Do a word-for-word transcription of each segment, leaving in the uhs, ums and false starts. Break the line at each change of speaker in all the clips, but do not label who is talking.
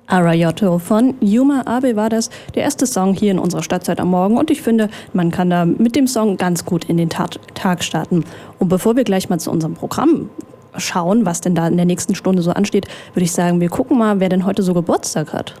Arayotto von Yuma Abe war das, der erste Song hier in unserer Stadtzeit am Morgen, und ich finde, man kann da mit dem Song ganz gut in den Tat- Tag starten. Und bevor wir gleich mal zu unserem Programm schauen, was denn da in der nächsten Stunde so ansteht, würde ich sagen, wir gucken mal, wer denn heute so Geburtstag hat.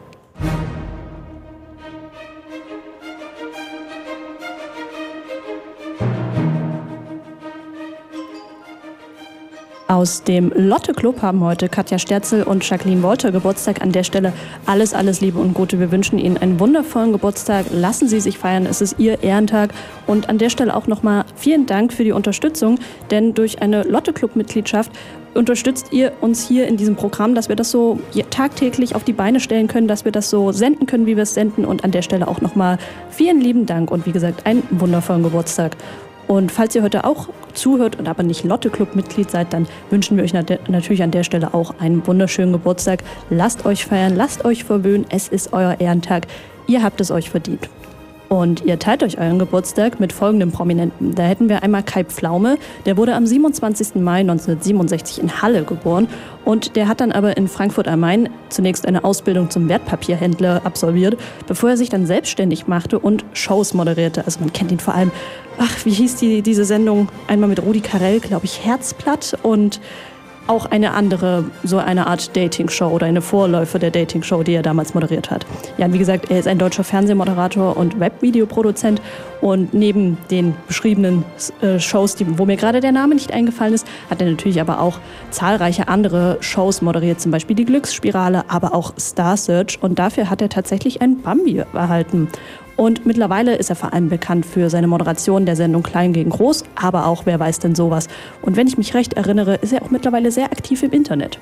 Aus dem Lotte-Club haben heute Katja Sterzel und Jacqueline Wolter Geburtstag. An der Stelle alles, alles Liebe und Gute. Wir wünschen Ihnen einen wundervollen Geburtstag. Lassen Sie sich feiern, es ist Ihr Ehrentag. Und an der Stelle auch nochmal vielen Dank für die Unterstützung, denn durch eine Lotte-Club-Mitgliedschaft unterstützt ihr uns hier in diesem Programm, dass wir das so tagtäglich auf die Beine stellen können, dass wir das so senden können, wie wir es senden. Und an der Stelle auch nochmal vielen lieben Dank und wie gesagt, einen wundervollen Geburtstag. Und falls ihr heute auch zuhört und aber nicht Lotte-Club-Mitglied seid, dann wünschen wir euch nat- natürlich an der Stelle auch einen wunderschönen Geburtstag. Lasst euch feiern, lasst euch verwöhnen, es ist euer Ehrentag. Ihr habt es euch verdient. Und ihr teilt euch euren Geburtstag mit folgenden Prominenten. Da hätten wir einmal Kai Pflaume, der wurde am siebenundzwanzigsten Mai neunzehnhundertsiebenundsechzig in Halle geboren und der hat dann aber in Frankfurt am Main zunächst eine Ausbildung zum Wertpapierhändler absolviert, bevor er sich dann selbstständig machte und Shows moderierte. Also man kennt ihn vor allem, ach, wie hieß die, diese Sendung? Einmal mit Rudi Carrell, glaube ich, Herzblatt, und auch eine andere, so eine Art Dating-Show oder eine Vorläufer der Dating-Show, die er damals moderiert hat. Ja, und wie gesagt, er ist ein deutscher Fernsehmoderator und Webvideoproduzent, und neben den beschriebenen äh, Shows, die, wo mir gerade der Name nicht eingefallen ist, hat er natürlich aber auch zahlreiche andere Shows moderiert, zum Beispiel die Glücksspirale, aber auch Star Search, und dafür hat er tatsächlich ein Bambi erhalten. Und mittlerweile ist er vor allem bekannt für seine Moderation der Sendung Klein gegen Groß, aber auch Wer weiß denn sowas. Und wenn ich mich recht erinnere, ist er auch mittlerweile sehr aktiv im Internet.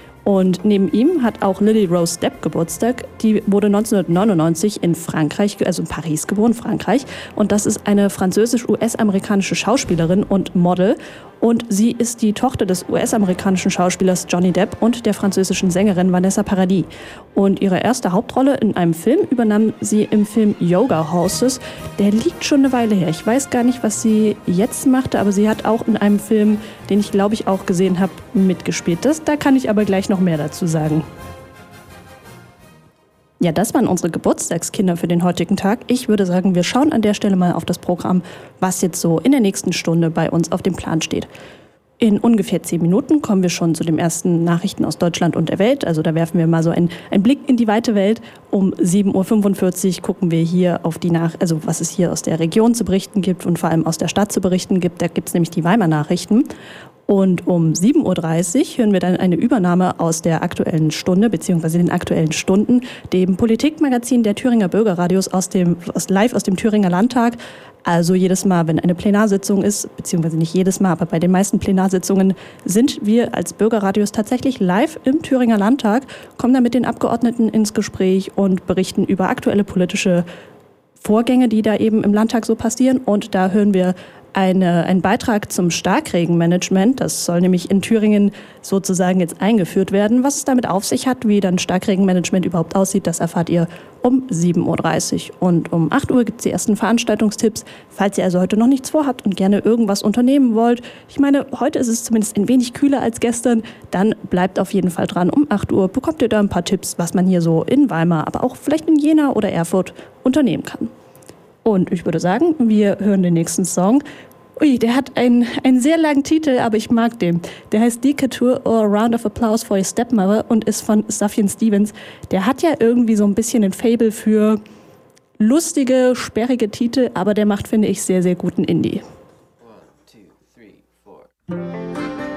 Und neben ihm hat auch Lily Rose Depp Geburtstag. Die wurde neunzehnhundertneunundneunzig in Frankreich, also in Paris geboren, Frankreich. Und das ist eine französisch-U S-amerikanische Schauspielerin und Model. Und sie ist die Tochter des U S-amerikanischen Schauspielers Johnny Depp und der französischen Sängerin Vanessa Paradis. Und ihre erste Hauptrolle in einem Film übernahm sie im Film Yoga Horses. Der liegt schon eine Weile her. Ich weiß gar nicht, was sie jetzt machte, aber sie hat auch in einem Film, den ich glaube ich auch gesehen habe, mitgespielt. Das, da kann ich aber gleich noch mehr dazu sagen. Ja, das waren unsere Geburtstagskinder für den heutigen Tag. Ich würde sagen, wir schauen an der Stelle mal auf das Programm, was jetzt so in der nächsten Stunde bei uns auf dem Plan steht. In ungefähr zehn Minuten kommen wir schon zu den ersten Nachrichten aus Deutschland und der Welt. Also da werfen wir mal so einen, einen Blick in die weite Welt. Um sieben Uhr fünfundvierzig gucken wir hier auf die Nach, also was es hier aus der Region zu berichten gibt und vor allem aus der Stadt zu berichten gibt. Da gibt es nämlich die Weimar-Nachrichten. Und um sieben Uhr dreißig hören wir dann eine Übernahme aus der Aktuellen Stunde, beziehungsweise den Aktuellen Stunden, dem Politikmagazin der Thüringer Bürgerradios aus dem, aus, live aus dem Thüringer Landtag. Also jedes Mal, wenn eine Plenarsitzung ist, beziehungsweise nicht jedes Mal, aber bei den meisten Plenarsitzungen sind wir als Bürgerradios tatsächlich live im Thüringer Landtag, kommen da mit den Abgeordneten ins Gespräch und berichten über aktuelle politische Vorgänge, die da eben im Landtag so passieren. Und da hören wir Eine, ein Beitrag zum Starkregenmanagement. Das soll nämlich in Thüringen sozusagen jetzt eingeführt werden. Was es damit auf sich hat, wie dann Starkregenmanagement überhaupt aussieht, das erfahrt ihr um sieben Uhr dreißig. Und um acht Uhr gibt es die ersten Veranstaltungstipps. Falls ihr also heute noch nichts vorhabt und gerne irgendwas unternehmen wollt, ich meine, heute ist es zumindest ein wenig kühler als gestern, dann bleibt auf jeden Fall dran. Um acht Uhr bekommt ihr da ein paar Tipps, was man hier so in Weimar, aber auch vielleicht in Jena oder Erfurt unternehmen kann. Und ich würde sagen, wir hören den nächsten Song. Ui, der hat einen, einen sehr langen Titel, aber ich mag den. Der heißt Decatur or a Round of Applause for Your Stepmother und ist von Sufjan Stevens. Der hat ja irgendwie so ein bisschen ein Faible für lustige, sperrige Titel, aber der macht, finde ich, sehr, sehr guten Indie. One, two, three, four.